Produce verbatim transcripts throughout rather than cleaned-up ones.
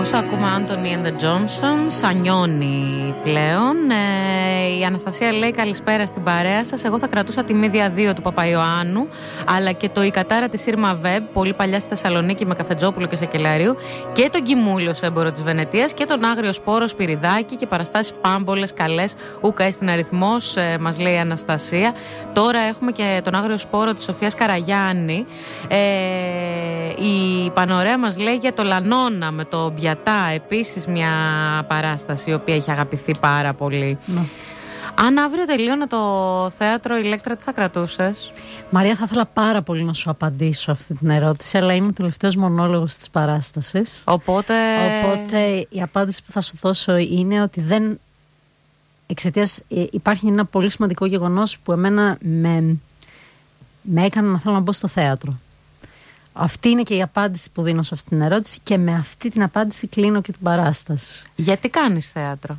όσο ακούμε Anthony and the Johnsons, ανιώνει πλέον. Ε, η Αναστασία λέει καλησπέρα στην παρέα σας. Εγώ θα κρατούσα τη Μίδια δύο του Παπαϊωάννου, αλλά και το Η Κατάρα της Ήρμα Βέμπ, πολύ παλιά στη Θεσσαλονίκη με Καφετζόπουλο και Σακελαρίου, και τον Κιμούλιο στο έμπορο της Βενετίας και τον Άγριο Σπόρο Σπυριδάκη και παραστάσεις πάμπολες, καλές, ούκα έστιν αριθμός, ε, μας λέει η Αναστασία. Τώρα έχουμε και τον Άγριο Σπόρο της Σοφίας Καραγιάννη. Ε, η Πανωρέα μας λέει για το Λανώνα με το Μπιατά, επίσης μια παράσταση η οποία έχει αγαπηθεί πάρα πολύ. Ναι. Αν αύριο τελείωνε το θέατρο Ηλέκτρα, τι θα κρατούσες? Μαρία, θα ήθελα πάρα πολύ να σου απαντήσω αυτή την ερώτηση, αλλά είναι ο τελευταίος μονόλογος της παράστασης. Οπότε... Οπότε η απάντηση που θα σου δώσω είναι ότι δεν... Εξαιτίας υπάρχει ένα πολύ σημαντικό γεγονός που εμένα με, με έκανε να θέλω να μπω στο θέατρο. Αυτή είναι και η απάντηση που δίνω σε αυτή την ερώτηση και με αυτή την απάντηση κλείνω και την παράσταση. Γιατί κάνεις θέατρο?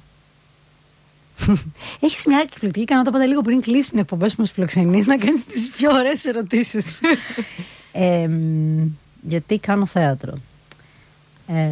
Έχεις μια εκπληκτική ικανότητα πάντα λίγο πριν κλείσουν οι εκπομπές που μας φιλοξενείς να κάνεις τις πιο ωραίες ερωτήσεις. ε, γιατί κάνω θέατρο? Ε,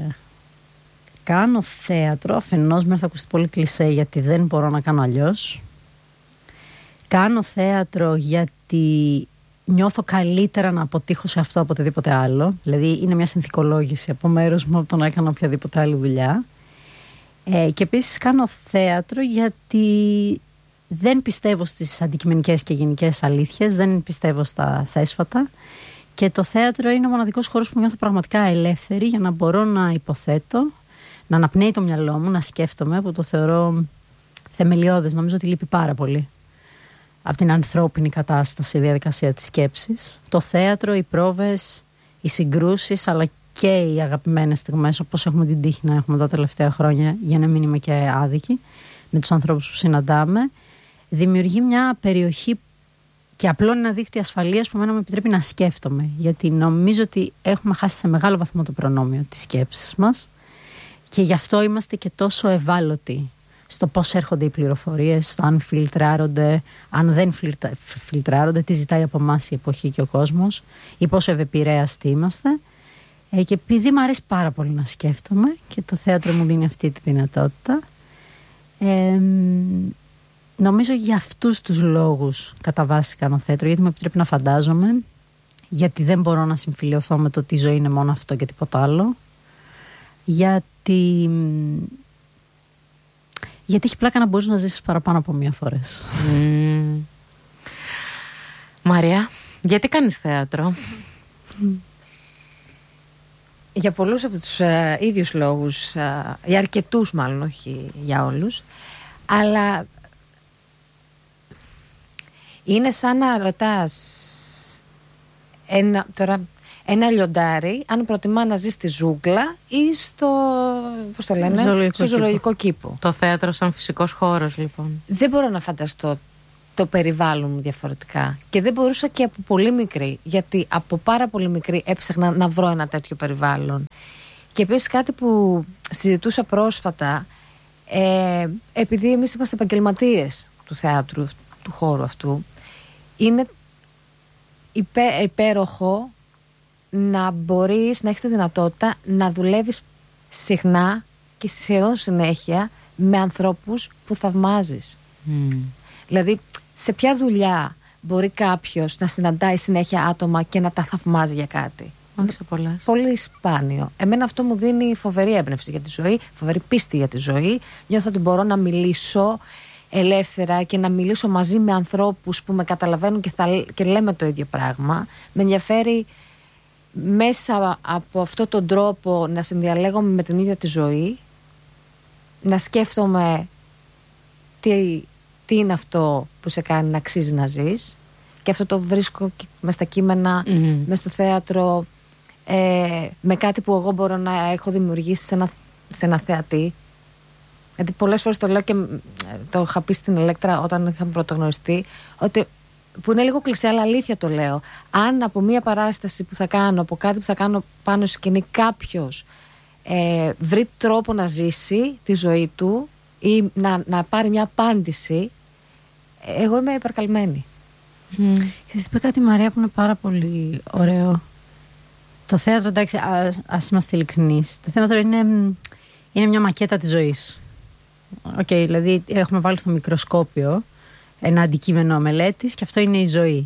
κάνω θέατρο, αφενός με θα ακουστεί πολύ κλισέ γιατί δεν μπορώ να κάνω αλλιώς. Κάνω θέατρο γιατί νιώθω καλύτερα να αποτύχω σε αυτό από οτιδήποτε άλλο. Δηλαδή είναι μια συνθηκολόγηση από μέρος μου από το να έκανα οποιαδήποτε άλλη δουλειά. Ε, και επίσης κάνω θέατρο γιατί δεν πιστεύω στις αντικειμενικές και γενικές αλήθειες, δεν πιστεύω στα θέσφατα και το θέατρο είναι ο μοναδικός χώρος που νιώθω πραγματικά ελεύθερη για να μπορώ να υποθέτω, να αναπνέει το μυαλό μου, να σκέφτομαι, που το θεωρώ θεμελιώδες. Νομίζω ότι λείπει πάρα πολύ από την ανθρώπινη κατάσταση, η διαδικασία της σκέψης. Το θέατρο, οι πρόβες, οι συγκρούσεις, αλλά και οι αγαπημένες στιγμές, όπως έχουμε την τύχη να έχουμε τα τελευταία χρόνια, για να μην είμαι και άδικη, με τους ανθρώπους που συναντάμε, δημιουργεί μια περιοχή και απλώνει ένα δίκτυο ασφαλείας που εμένα με επιτρέπει να σκέφτομαι. Γιατί νομίζω ότι έχουμε χάσει σε μεγάλο βαθμό το προνόμιο της σκέψης μας και γι' αυτό είμαστε και τόσο ευάλωτοι στο πώς έρχονται οι πληροφορίες, στο αν φιλτράρονται, αν δεν φιλτράρονται, τι ζητάει από εμάς η εποχή και ο κόσμος ή πόσο ευεπηρέαστοι είμαστε. Ε, και επειδή μου αρέσει πάρα πολύ να σκέφτομαι και το θέατρο μου δίνει αυτή τη δυνατότητα, ε, νομίζω για αυτούς τους λόγους κατά βάση κάνω θέατρο, γιατί με επιτρέπει να φαντάζομαι, γιατί δεν μπορώ να συμφιλειωθώ με το ότι η ζωή είναι μόνο αυτό και τίποτα άλλο, γιατί... Γιατί έχει πλάκα να μπορείς να ζήσεις παραπάνω από μία φορές. Mm. Μαρία, γιατί κάνεις θέατρο? Mm. Για πολλούς από τους uh, ίδιους λόγους, uh, για αρκετούς μάλλον, όχι για όλους, αλλά είναι σαν να ρωτάς ένα, τώρα, ένα λιοντάρι αν προτιμά να ζει στη ζούγκλα ή στο, πώς το λένε, ζωολογικό στο ζωολογικό κήπο. κήπο. Το θέατρο σαν φυσικός χώρος, λοιπόν. Δεν μπορώ να φανταστώ το περιβάλλον μου διαφορετικά και δεν μπορούσα και από πολύ μικρή, γιατί από πάρα πολύ μικρή έψαχνα να βρω ένα τέτοιο περιβάλλον. Και επίσης κάτι που συζητούσα πρόσφατα, ε, επειδή εμείς είμαστε επαγγελματίες του θεάτρου, του χώρου αυτού, είναι υπέ, υπέροχο να μπορείς να έχεις τη δυνατότητα να δουλεύεις συχνά και σχεδόν συνέχεια με ανθρώπους που θαυμάζεις. Mm. Δηλαδή, σε ποια δουλειά μπορεί κάποιος να συναντάει συνέχεια άτομα και να τα θαυμάζει για κάτι? Όχι σε πολλές. Πολύ σπάνιο. Εμένα αυτό μου δίνει φοβερή έμπνευση για τη ζωή, φοβερή πίστη για τη ζωή. Νιώθω ότι μπορώ να μιλήσω ελεύθερα και να μιλήσω μαζί με ανθρώπους που με καταλαβαίνουν και, θα, και λέμε το ίδιο πράγμα. Με ενδιαφέρει μέσα από αυτόν τον τρόπο να συνδιαλέγομαι με την ίδια τη ζωή, να σκέφτομαι τι, τι είναι αυτό που σε κάνει να αξίζει να ζεις, και αυτό το βρίσκω μες στα κείμενα, mm-hmm. μες στο θέατρο, ε, με κάτι που εγώ μπορώ να έχω δημιουργήσει σε ένα, σε ένα θεατή. Γιατί πολλές φορές το λέω και το είχα πει στην Ηλέκτρα όταν είχαμε πρωτογνωριστεί, ότι, που είναι λίγο κλισέ αλλά αλήθεια το λέω, αν από μια παράσταση που θα κάνω, από κάτι που θα κάνω πάνω στη σκηνή, κάποιος ε, βρει τρόπο να ζήσει τη ζωή του ή να, να πάρει μια απάντηση, εγώ είμαι υπερκαλμένη. Mm. Και σας είπα κάτι, Μαρία, που είναι πάρα πολύ ωραίο. Το θέατρο, εντάξει, ας, ας είμαστε ειλικρινείς. Το θέατρο είναι, είναι μια μακέτα της ζωής. Okay, δηλαδή έχουμε βάλει στο μικροσκόπιο ένα αντικείμενο μελέτης και αυτό είναι η ζωή.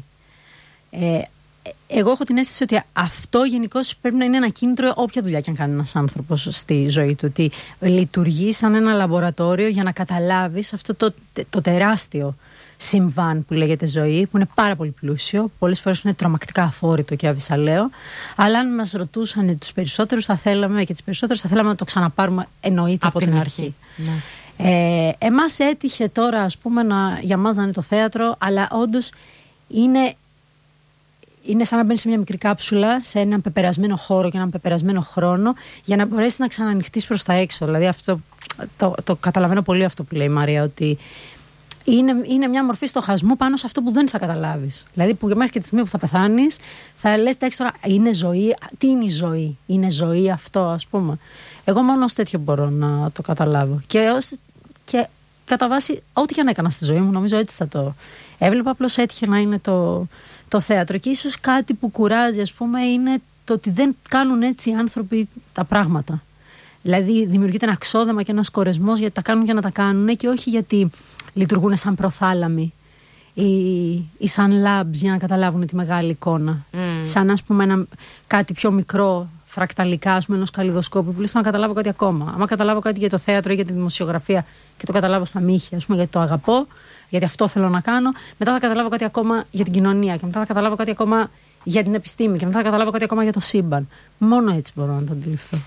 Ε, εγώ έχω την αίσθηση ότι αυτό γενικώς πρέπει να είναι ένα κίνητρο όποια δουλειά και αν κάνει ένας άνθρωπος στη ζωή του. Ότι λειτουργεί σαν ένα λαβορατόριο για να καταλάβεις αυτό το, το τεράστιο συμβάν που λέγεται ζωή, που είναι πάρα πολύ πλούσιο, πολλές φορές είναι τρομακτικά αφόρητο και αβυσαλαίο, αλλά αν μας ρωτούσαν τους περισσότερους θα θέλαμε και τις περισσότερες θα θέλαμε να το ξαναπάρουμε εννοείται από, από την αρχή. αρχή. Ναι. Ε, εμάς έτυχε τώρα ας πούμε να, για μας να είναι το θέατρο, αλλά όντως είναι, είναι σαν να μπαίνεις σε μια μικρή κάψουλα, σε έναν πεπερασμένο χώρο και έναν πεπερασμένο χρόνο για να μπορέσεις να ξανανοιχτείς προς τα έξω. Δηλαδή αυτό, το, το καταλαβαίνω πολύ αυτό που λέει η Μαρία, ότι Είναι, είναι μια μορφή στοχασμού πάνω σε αυτό που δεν θα καταλάβεις. Δηλαδή, που μέχρι και τη στιγμή που θα πεθάνεις, θα λες εντάξει τώρα, είναι ζωή. Τι είναι η ζωή, είναι ζωή αυτό, ας πούμε. Εγώ μόνο ως τέτοιο μπορώ να το καταλάβω. Και, ως, και κατά βάση, ό,τι και αν έκανα στη ζωή μου, νομίζω έτσι θα το έβλεπα. Απλώς έτυχε να είναι το, το θέατρο. Και ίσως κάτι που κουράζει, ας πούμε, είναι το ότι δεν κάνουν έτσι οι άνθρωποι τα πράγματα. Δηλαδή, δημιουργείται ένα ξόδεμα και ένας κορεσμός γιατί τα κάνουν για να τα κάνουν και όχι γιατί λειτουργούν σαν προθάλαμοι ή, ή σαν labs για να καταλάβουν τη μεγάλη εικόνα. Mm. Σαν, ας πούμε, ένα, κάτι πιο μικρό, φρακταλικά, ας πούμε, ενός καλλιδοσκόπου που λες να καταλάβω κάτι ακόμα. Άμα καταλάβω κάτι για το θέατρο ή για τη δημοσιογραφία και το καταλάβω στα μύχια, ας πούμε, γιατί το αγαπώ, γιατί αυτό θέλω να κάνω, μετά θα καταλάβω κάτι ακόμα για την κοινωνία και μετά θα καταλάβω κάτι ακόμα για την επιστήμη και μετά θα καταλάβω κάτι ακόμα για το σύμπαν. Μόνο έτσι μπορώ να το αντιληφθώ.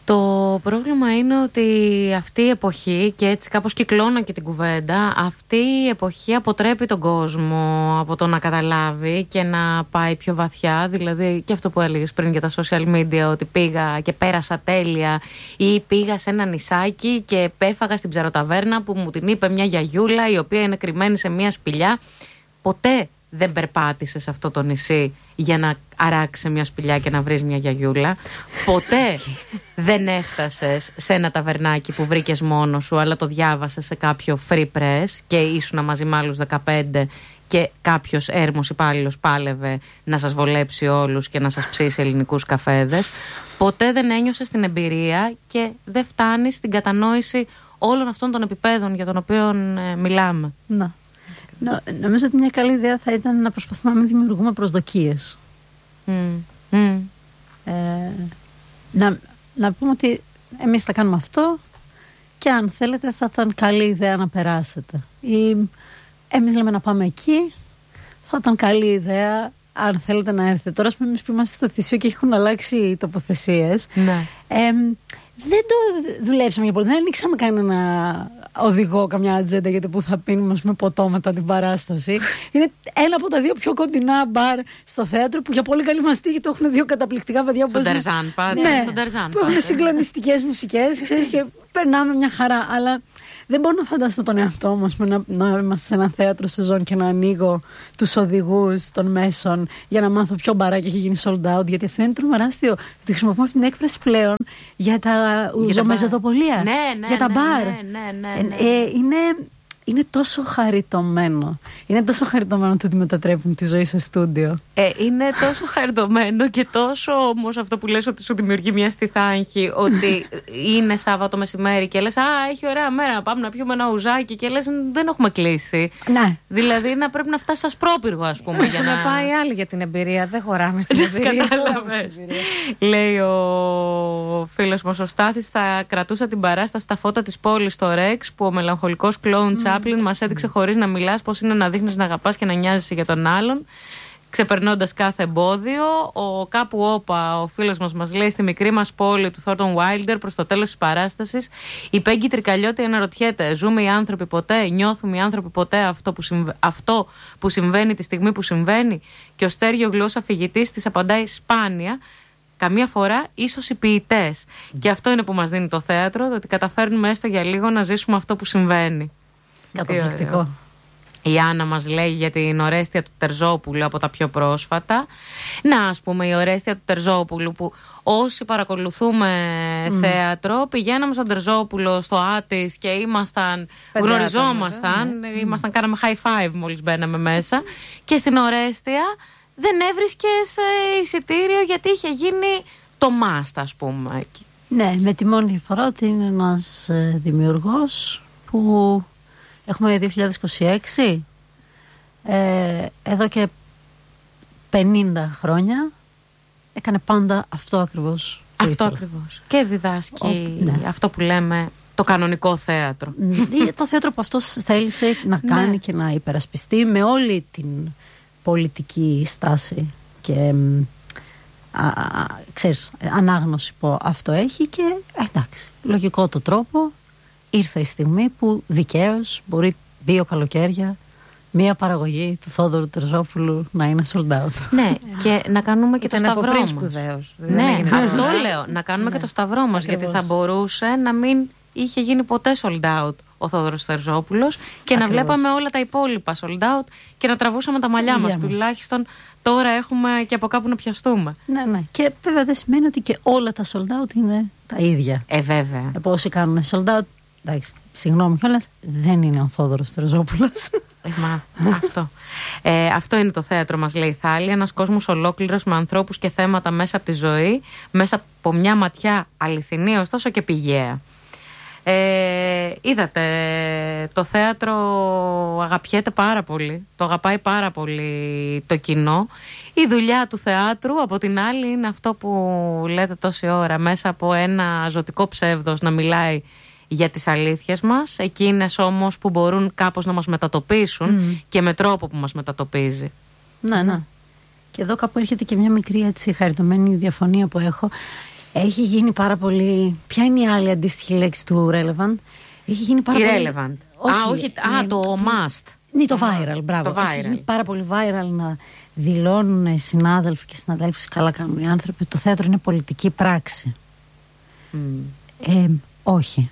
Το πρόβλημα είναι ότι αυτή η εποχή, και έτσι κάπως κυκλώνω και την κουβέντα, αυτή η εποχή αποτρέπει τον κόσμο από το να καταλάβει και να πάει πιο βαθιά. Δηλαδή και αυτό που έλεγες πριν για τα social media, ότι πήγα και πέρασα τέλεια, ή πήγα σε ένα νησάκι και έφαγα στην ψαροταβέρνα που μου την είπε μια γιαγιούλα η οποία είναι κρυμμένη σε μια σπηλιά. Ποτέ δεν περπάτησε σε αυτό το νησί για να αράξεις μια σπηλιά και να βρεις μια γιαγιούλα. Ποτέ δεν έφτασες σε ένα ταβερνάκι που βρήκες μόνος σου, αλλά το διάβασες σε κάποιο free press και ήσουν μαζί με άλλους δεκαπέντε και κάποιος έρμος υπάλληλος πάλευε να σας βολέψει όλους και να σας ψήσει ελληνικούς καφέδες. Ποτέ δεν ένιωσες την εμπειρία και δεν φτάνεις στην κατανόηση όλων αυτών των επιπέδων για τον οποίο ε, μιλάμε. Να. Νο, νομίζω ότι μια καλή ιδέα θα ήταν να προσπαθούμε να μην δημιουργούμε προσδοκίες. Mm. Mm. Ε, να, να πούμε ότι εμείς θα κάνουμε αυτό και αν θέλετε θα ήταν καλή ιδέα να περάσετε. Ή εμείς λέμε να πάμε εκεί, θα ήταν καλή ιδέα αν θέλετε να έρθετε. Τώρα εμείς που είμαστε στο Θησίο και έχουν αλλάξει οι τοποθεσίες, ναι. ε, δεν το δουλέψαμε για πολύ. Δεν ανοίξαμε κανένα οδηγό, καμιά ατζέντα για το που θα πίνουμε με ποτό μετά την παράσταση. Είναι ένα από τα δύο πιο κοντινά μπαρ στο θέατρο που για πολύ καλή μας τύχη το έχουν δύο καταπληκτικά παιδιά που στον Τερζάν πάτε. Ναι, στον Τερζάν που έχουν συγκλονιστικές μουσικές, ξέρεις, και περνάμε μια χαρά. Αλλά δεν μπορώ να φανταστώ τον εαυτό μου να, να είμαστε σε ένα θέατρο σεζόν και να ανοίγω τους οδηγούς των μέσων για να μάθω ποιο μπαράκι έχει γίνει sold out. Γιατί αυτό είναι τρομερά αστείο. Ότι χρησιμοποιούμε αυτή την έκφραση πλέον για τα ζωμεζεδοπολία. Ναι, ναι, για τα ναι, μπαρ. Ναι, ναι, ναι, ναι. Ε, ε, είναι, είναι τόσο χαριτωμένο. Είναι τόσο χαριτωμένο το ότι μετατρέπουν τη ζωή σε στούντιο. Ε, είναι τόσο χαριτωμένο και τόσο όμως αυτό που λες ότι σου δημιουργεί μια στιθάγχη, ότι είναι Σάββατο μεσημέρι και λες α, έχει ωραία μέρα, πάμε να πιούμε ένα ουζάκι και λες δεν έχουμε κλείσει. Ναι. Δηλαδή να πρέπει να φτάσει σαν πρόπυργο, ας πούμε. για να... να πάει άλλη για την εμπειρία. Δεν χωράμε στην εμπειρία. Κατάλαβες. Λέει ο φίλος μας ο Στάθης, θα κρατούσα την παράσταση στα φώτα της πόλης στο Ρεξ που ο μελαγχολικός κλόουν Τσάπλιν μας έδειξε χωρίς να μιλάς πώς είναι να δείχνεις να αγαπάς και να νοιάζεσαι για τον άλλον, ξεπερνώντας κάθε εμπόδιο. Ο κάπου όπα, ο φίλος μας μας λέει, στη μικρή μας πόλη του Θόρντον Βάιλντερ προς το τέλος της παράστασης, η Πέγγι Τρικαλιώτη αναρωτιέται, ζούμε οι άνθρωποι ποτέ, νιώθουμε οι άνθρωποι ποτέ αυτό που, συμβα... αυτό που συμβαίνει τη στιγμή που συμβαίνει? Και ο Στέργιο Γλώσσα φυγητής της απαντάει σπάνια, καμία φορά ίσως οι ποιητές. Mm. Και αυτό είναι που μας δίνει το θέατρο, το ότι καταφέρνουμε έστω για λίγο να ζήσουμε αυτό που συμβαίνει. Καταπληκτικό. Η Άννα μας λέει για την Ορέστια του Τερζόπουλου από τα πιο πρόσφατα. Να, ας πούμε, η Ορέστια του Τερζόπουλου που όσοι παρακολουθούμε mm. θέατρο, πηγαίναμε στον Τερζόπουλο, στο Άτις και ήμασταν, Πεντρά, γνωριζόμασταν, ναι. ήμασταν, κάναμε high five μόλις μπαίναμε μέσα. Και στην Ορέστια δεν έβρισκες ε, εισιτήριο γιατί είχε γίνει το must, ας πούμε. Ναι, με τη μόνη διαφορά ότι είναι ένας ε, δημιουργός που έχουμε δύο χιλιάδες είκοσι έξι, ε, εδώ και πενήντα χρόνια έκανε πάντα αυτό ακριβώς. Αυτό ακριβώς. Και διδάσκει Ο, ναι. αυτό που λέμε το κανονικό θέατρο. Το θέατρο που αυτός θέλησε να κάνει ναι. και να υπερασπιστεί με όλη την πολιτική στάση και α, α, ξέρεις, ανάγνωση που αυτό έχει και εντάξει, λογικό το τρόπο ήρθε η στιγμή που δικαίως μπορεί δύο καλοκαίρια μία παραγωγή του Θόδωρου Τερζόπουλου να είναι sold out. Ναι, και να κάνουμε και το σταυρό μας. Σπουδαίος. Ναι, αυτό λέω. Να κάνουμε ναι. και το σταυρό μας. Γιατί θα μπορούσε να μην είχε γίνει ποτέ sold out ο Θόδωρος Τερζόπουλος και ακριβώς. να βλέπαμε όλα τα υπόλοιπα sold out και να τραβούσαμε τα μαλλιά μας. μας. Τουλάχιστον τώρα έχουμε και από κάπου να πιαστούμε. Ναι, ναι. Και βέβαια δεν σημαίνει ότι και όλα τα sold out είναι τα ίδια. Ε, βέβαια. Ε, όσοι κάνουν sold out, εντάξει, συγγνώμη κιόλας, δεν είναι ο Θόδωρος Τερζόπουλος. Ε, μα, αυτό. Ε, αυτό είναι το θέατρο μας, λέει η Θάλη. Ένας κόσμος ολόκληρος με ανθρώπους και θέματα μέσα από τη ζωή, μέσα από μια ματιά αληθινή, ωστόσο και πηγαία. Ε, είδατε, το θέατρο αγαπιέται πάρα πολύ, το αγαπάει πάρα πολύ το κοινό. Η δουλειά του θεάτρου από την άλλη είναι αυτό που λέτε τόση ώρα, μέσα από ένα ζωτικό ψεύδος να μιλάει για τις αλήθειες μας, εκείνες όμως που μπορούν κάπως να μας μετατοπίσουν mm. και με τρόπο που μας μετατοπίζει. Ναι, ναι. Και εδώ κάπου έρχεται και μια μικρή έτσι χαριτωμένη διαφωνία που έχω. Έχει γίνει πάρα πολύ. Ποια είναι η άλλη αντίστοιχη λέξη του relevant? Έχει γίνει πάρα η πολύ. relevant. Όχι, α, όχι, α, ναι, το must. Ναι, το viral, μπράβο. Το viral. Έχει γίνει πάρα πολύ viral να δηλώνουν συνάδελφοι και συναδέλφοι, καλά κάνουν οι άνθρωποι, ότι το θέατρο είναι πολιτική πράξη. Mm. Ε, όχι.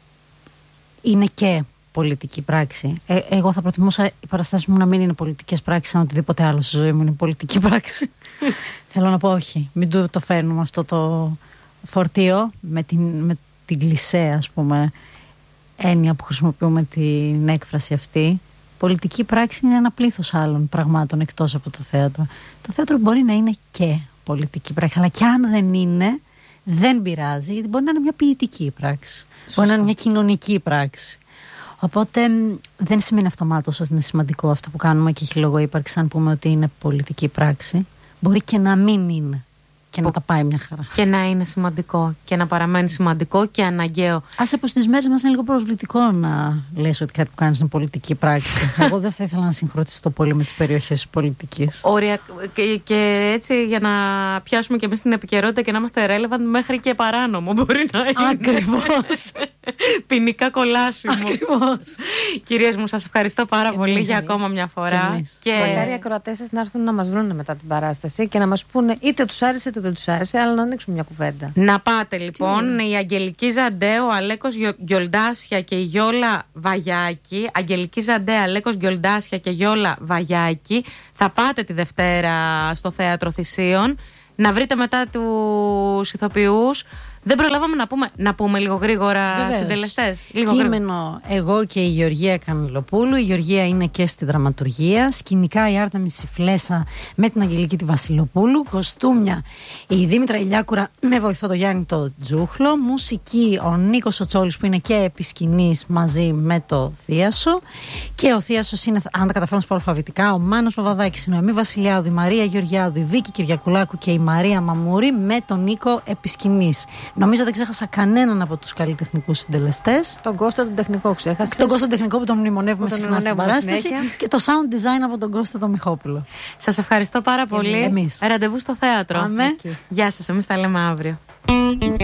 Είναι και πολιτική πράξη. Ε, εγώ θα προτιμούσα οι παραστάσεις μου να μην είναι πολιτικές πράξεις, αν οτιδήποτε άλλο στη ζωή μου είναι πολιτική πράξη. Θέλω να πω όχι. Μην το, το φέρνουμε αυτό το φορτίο με την, με την κλισέ, ας πούμε, έννοια που χρησιμοποιούμε την έκφραση αυτή. Πολιτική πράξη είναι ένα πλήθος άλλων πραγμάτων εκτός από το θέατρο. Το θέατρο μπορεί να είναι και πολιτική πράξη, αλλά και αν δεν είναι, δεν πειράζει, γιατί μπορεί να είναι μια ποιητική πράξη. Σωστό. Μπορεί να είναι μια κοινωνική πράξη. Οπότε δεν σημαίνει αυτομάτως ότι είναι σημαντικό αυτό που κάνουμε και έχει λόγο ύπαρξη αν πούμε ότι είναι πολιτική πράξη. Μπορεί και να μην είναι και που... να τα πάει μια χαρά. Και να είναι σημαντικό και να παραμένει σημαντικό και αναγκαίο. Ας από στις μέρες μας είναι λίγο προσβλητικό να λες ότι κάτι που κάνεις είναι πολιτική πράξη. Εγώ δεν θα ήθελα να συγχρονιστώ πολύ με τις περιοχές της πολιτικής. Όρια και, και έτσι για να πιάσουμε και εμείς την επικαιρότητα και να είμαστε relevant μέχρι και παράνομο μπορεί να είναι. Ακριβώς. Ποινικά κολάσιμο. Ακριβώς. Κυρίες μου, σας ευχαριστώ πάρα και πολύ εμείς. για ακόμα μια φορά. Και μακάρι οι ακροατές σας να έρθουν να μας βρουν μετά την παράσταση και να μας πούνε είτε τους άρεσε είτε δεν τους άρεσε, αλλά να ανοίξουν μια κουβέντα. Να πάτε λοιπόν, η Αγγελική Ζαντέ, ο Αλέκος Γκιολντάσια και η Γιόλα Βαγιάκη. Αγγελική Ζαντέ, Αλέκος Γκιολντάσια και Γιόλα Βαγιάκη. Θα πάτε τη Δευτέρα στο Θέατρο Θησίων. Να βρείτε μετά τους ηθοποιούς. Δεν προλάβαμε να πούμε, να πούμε λίγο γρήγορα συντελεστές. Λίγο κείμενο γρήγορα. Εγώ και η Γεωργία Κανελοπούλου. Η Γεωργία είναι και στη δραματουργία. Σκηνικά η Άρτεμις Σιφλέσα με την Αγγελική τη Βασιλοπούλου. Κοστούμια η Δήμητρα Ηλιάκουρα με βοηθό το Γιάννη το Τζούχλο. Μουσική ο Νίκος ο Τσόλης που είναι και επί σκηνής μαζί με το Θίασο. Και ο Θίασος είναι, αν τα καταφέρω να πω αλφαβητικά, ο Μάνος Βαβαδάκης, η Νοεμή Βασιλιάδου, η Μαρία Γεωργιάδου, η Βίκη Κυριακουλάκου και η Μαρία Μαμούρη με τον Νίκο επί σκηνής. Νομίζω δεν ξέχασα κανέναν από τους καλλιτεχνικούς συντελεστές. Τον Κώστα τον τεχνικό ξέχασα. Τον Κώστα τον τεχνικό που τον μνημονεύουμε συχνά στην παράσταση. Συνέχεια. Και το sound design από τον Κώστα τον Μιχόπουλο. Σας ευχαριστώ πάρα πολύ. Εμείς. Ραντεβού στο θέατρο. Αμέ. Γεια σας, εμείς τα λέμε αύριο.